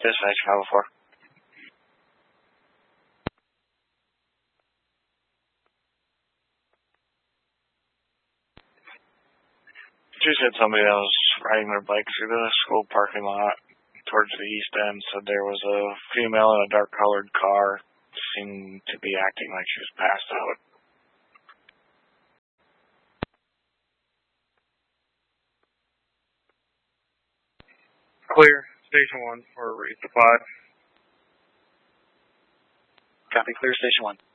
Dispatch 504. Just had somebody that was riding their bike through the school parking lot towards the east end, said there was a female in a dark-colored car, seemed to be acting like she was passed out. Clear, Station 1 for resupply. Copy, clear, Station 1.